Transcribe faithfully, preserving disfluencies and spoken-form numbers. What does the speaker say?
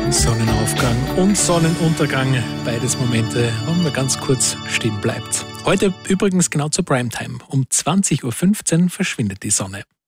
Sonnenaufgang und Sonnenuntergang, beides Momente, wo man ganz kurz stehen bleibt. Heute übrigens genau zur Primetime. Um zwanzig Uhr fünfzehn verschwindet die Sonne.